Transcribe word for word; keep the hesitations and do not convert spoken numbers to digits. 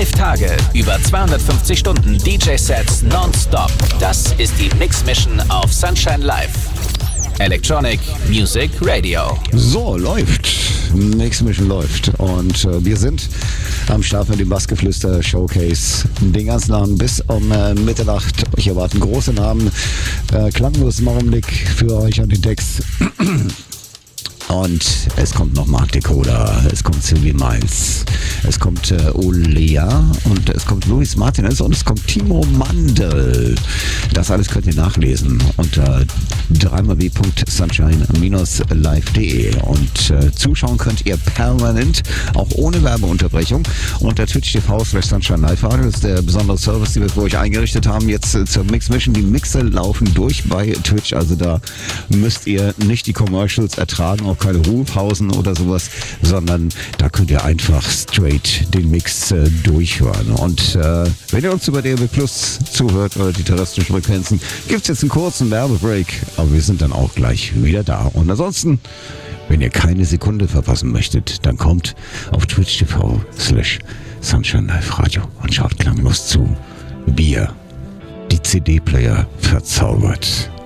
Elf Tage, über zweihundertfünfzig Stunden D J-Sets nonstop. Das ist die Mix Mission auf Sunshine Live. Electronic Music Radio. So, läuft. Mix Mission läuft. Und äh, wir sind am Start mit dem Bassgeflüster Showcase. Den ganzen Abend bis um äh, Mitternacht. Euch erwarten große Namen. Äh, klanglos im Augenblick für euch an den Decks. Und es kommt noch Mark Decoder, es kommt Sylvie Miles, es kommt äh, Olea und es kommt Luis Martinez und es kommt Timo Mandel. Das alles könnt ihr nachlesen unter w w w punkt sunshine dash live punkt d e und äh, zuschauen könnt ihr permanent, auch ohne Werbeunterbrechung, unter twitch punkt t v slash sunshine live radio. Das ist der besondere Service, den wir für euch eingerichtet haben, jetzt äh, zur Mix Mission. Die Mixer laufen durch bei Twitch, also da müsst ihr nicht die Commercials ertragen, auch keine Ruhepausen oder sowas, sondern da könnt ihr einfach straight den Mix äh, durchhören. Und äh, wenn ihr uns über D A B Plus zuhört oder die terrestrischen Frequenzen, gibt es jetzt einen kurzen Werbebreak, aber wir sind dann auch gleich wieder da. Und ansonsten, wenn ihr keine Sekunde verpassen möchtet, dann kommt auf twitch punkt t v slash sunshine live radio und schaut klanglos zu, wie ihr die C D-Player verzaubert.